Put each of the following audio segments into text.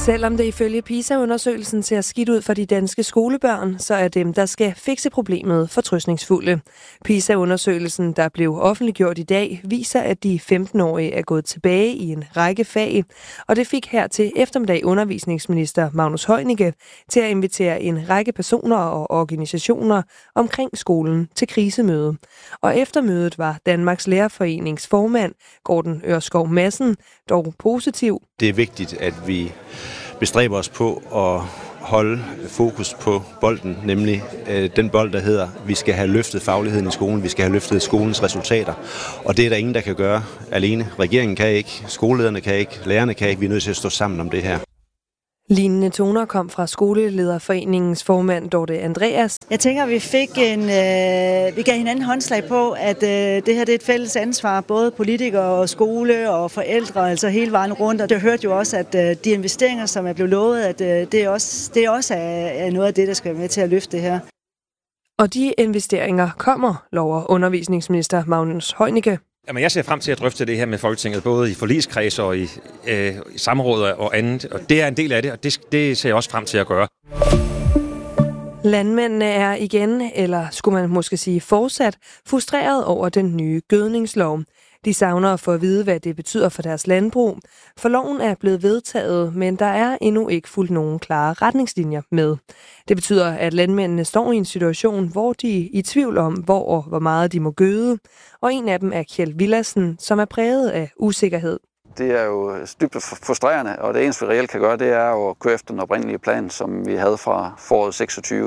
Selvom det ifølge PISA-undersøgelsen ser skidt ud for de danske skolebørn, så er dem, der skal fikse problemet, fortrøstningsfulde. PISA-undersøgelsen, der blev offentliggjort i dag, viser, at de 15-årige er gået tilbage i en række fag, og det fik her til eftermiddag undervisningsminister Magnus Heunicke til at invitere en række personer og organisationer omkring skolen til krisemøde. Og efter mødet var Danmarks Lærerforenings formand, Gordon Ørskov Madsen, dog positiv. Det er vigtigt, at vi bestræber os på at holde fokus på bolden, nemlig den bold, der hedder, vi skal have løftet fagligheden i skolen, vi skal have løftet skolens resultater. Og det er der ingen, der kan gøre alene. Regeringen kan ikke, skolelederne kan ikke, lærerne kan ikke. Vi er nødt til at stå sammen om det her. Lignende toner kom fra Skolelederforeningens formand Dorte Andreas. Jeg tænker, vi gav hinanden håndslag på, at det her det er et fælles ansvar, både politikere og skole og forældre, altså hele vejen rundt. Og det hørte jo også, at de investeringer, som er blevet lovet, at det også er noget af det, der skal være med til at løfte det her. Og de investeringer kommer, lover undervisningsminister Magnus Heunicke. Jamen, jeg ser frem til at drøfte det her med Folketinget, både i forligskreds og i samråd og andet. Og det er en del af det, og det ser jeg også frem til at gøre. Landmændene er igen, eller skulle man måske sige fortsat, frustreret over den nye gødningslov. De savner at få at vide, hvad det betyder for deres landbrug. For loven er blevet vedtaget, men der er endnu ikke fulgt nogen klare retningslinjer med. Det betyder, at landmændene står i en situation, hvor de er i tvivl om, hvor meget de må gøde. Og en af dem er Kjeld Villadsen, som er præget af usikkerhed. Det er jo dybt frustrerende, og det eneste, vi reelt kan gøre, det er at køre efter den oprindelige plan, som vi havde fra foråret 26.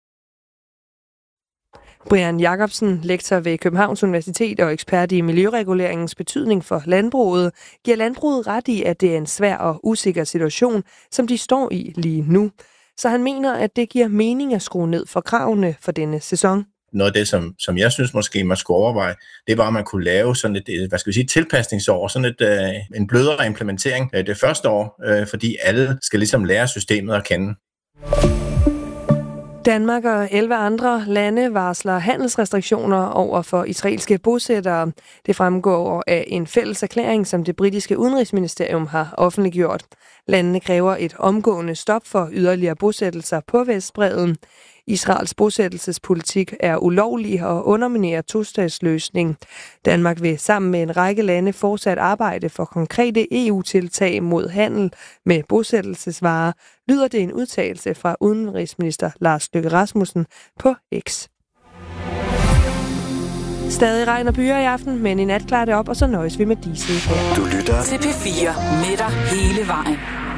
Brian Jacobsen, lektor ved Københavns Universitet og ekspert i miljøreguleringens betydning for landbruget, giver landbruget ret i, at det er en svær og usikker situation, som de står i lige nu. Så han mener, at det giver mening at skrue ned for kravene for denne sæson. Noget af det, som jeg synes måske man skulle overveje, det var, at man kunne lave sådan et, tilpasningsår, sådan en blødere implementering det første år, fordi alle skal ligesom lære systemet at kende. Danmark og 11 andre lande varsler handelsrestriktioner over for israelske bosættere. Det fremgår af en fælles erklæring, som det britiske udenrigsministerium har offentliggjort. Landene kræver et omgående stop for yderligere bosættelser på Vestbredden. Israels bosættelsespolitik er ulovlig og underminerer tostatsløsning. Danmark vil sammen med en række lande fortsat arbejde for konkrete EU-tiltag mod handel med bosættelsesvarer, lyder det en udtalelse fra udenrigsminister Lars Løkke Rasmussen på X. Stadig regn og byer i aften, men i nat klarer det op, og så nøjes vi med diesel. Du lytter til P4 med dig hele vejen.